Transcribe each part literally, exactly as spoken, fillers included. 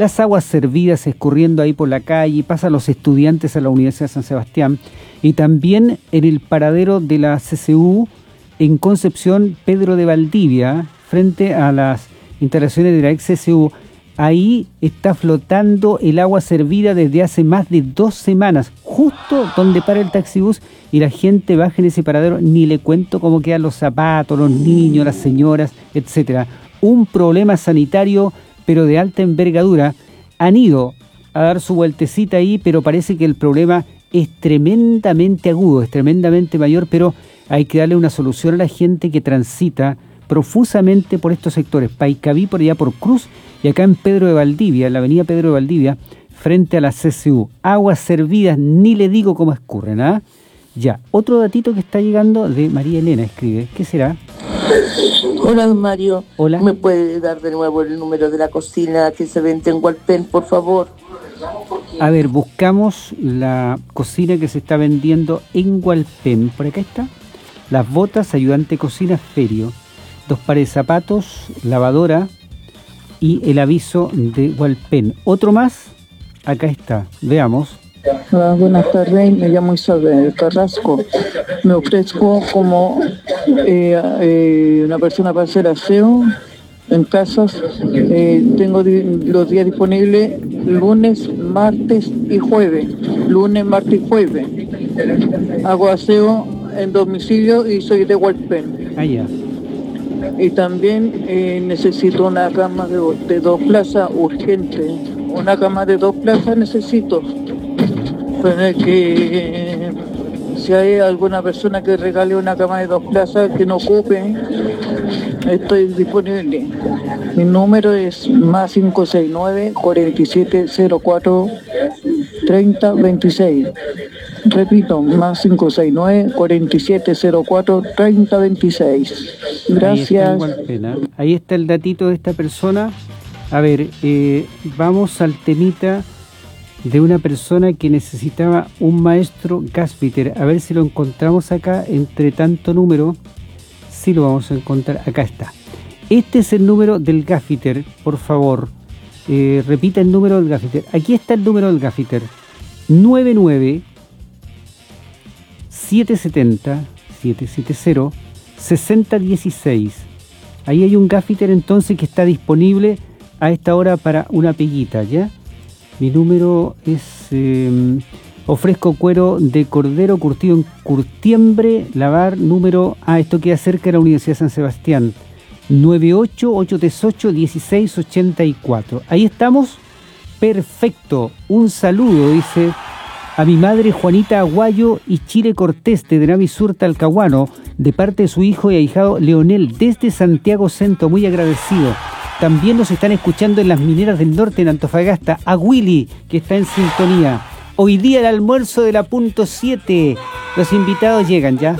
las aguas servidas escurriendo ahí por la calle, pasan los estudiantes a la Universidad de San Sebastián, y también en el paradero de la C C U en Concepción Pedro de Valdivia, frente a las instalaciones de la ex C C U. Ahí está flotando el agua servida desde hace más de dos semanas, justo donde para el taxibús, y la gente baja en ese paradero, ni le cuento cómo quedan los zapatos, los niños, las señoras, etcétera. Un problema sanitario, pero de alta envergadura. Han ido a dar su vueltecita ahí, pero parece que el problema es tremendamente agudo, es tremendamente mayor, pero hay que darle una solución a la gente que transita profusamente por estos sectores. Paicaví, por allá por Cruz, y acá en Pedro de Valdivia, en la avenida Pedro de Valdivia, frente a la C C U. Aguas servidas, ni le digo cómo escurren, ¿ah? Ya, otro datito que está llegando de María Elena, escribe. ¿Qué será? Hola, don Mario. Hola. ¿Me puede dar de nuevo el número de la cocina que se vende en Hualpén, por favor? A ver, buscamos la cocina que se está vendiendo en Hualpén. Por acá está. Las botas, ayudante cocina, Ferio. Dos pares de zapatos, lavadora y el aviso de Hualpén. Otro más, acá está. Veamos. Hola, buenas tardes, me llamo Isabel Carrasco. Me ofrezco como eh, eh, una persona para hacer aseo en casas. Eh, tengo di- los días disponibles lunes, martes y jueves. Lunes, martes y jueves. Hago aseo en domicilio y soy de Hualpén. Allá. Y también eh, necesito una cama de, de dos plazas urgente. Una cama de dos plazas necesito. Pero es que eh, si hay alguna persona que regale una cama de dos plazas que no ocupe, estoy disponible. Mi número es más cinco seis nueve, cuatro siete cero cuatro, tres cero dos seis. Repito, más cinco seis nueve, cuatro siete cero cuatro, tres cero dos seis. Gracias. Ahí está, Hualpén, ¿eh? Ahí está el datito de esta persona. A ver, eh, vamos al temita de una persona que necesitaba un maestro gasfitter. A ver si lo encontramos acá entre tanto número. Sí lo vamos a encontrar. Acá está. Este es el número del gasfitter, por favor. Eh, repita el número del gasfitter. Aquí está el número del gasfitter. nueve nueve siete siete cero siete siete cero seis cero uno seis. Ahí hay un gasfitter entonces que está disponible a esta hora para una peguita, ¿ya? Mi número es, eh, ofrezco cuero de cordero curtido en curtiembre, lavar, número, ah, esto queda cerca de la Universidad de San Sebastián, nueve ocho ocho tres ocho uno seis ocho cuatro. Ahí estamos, perfecto, un saludo, dice, a mi madre Juanita Aguayo y Chile Cortés de Denami Sur Talcahuano, de parte de su hijo y ahijado Leonel, desde Santiago Centro, muy agradecido. También nos están escuchando en las mineras del norte, en Antofagasta, a Willy, que está en sintonía. Hoy día el almuerzo de la punto siete. Los invitados llegan ya.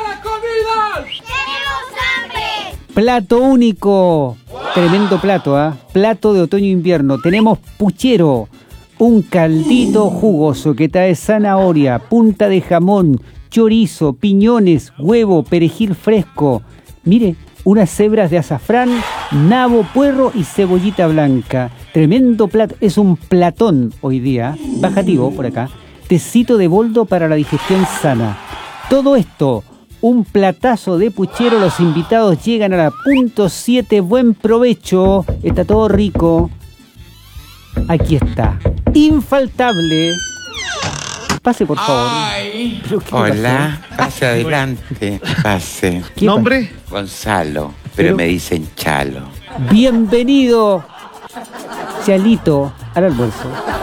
Plato único. Tremendo plato, ¿ah? ¿eh? Plato de otoño-invierno. Tenemos puchero, un caldito jugoso que trae zanahoria, punta de jamón, chorizo, piñones, huevo, perejil fresco. Mire, unas cebras de azafrán, nabo, puerro y cebollita blanca. Tremendo plato, es un platón hoy día, bajativo por acá. Tecito de boldo para la digestión sana. Todo esto, un platazo de puchero. Los invitados llegan a la punto siete. Buen provecho, está todo rico. Aquí está, infaltable. Pase, por favor. Hola, pase adelante, pase. ¿Nombre? Gonzalo, pero, pero me dicen Chalo. Bienvenido, Chalito, al almuerzo.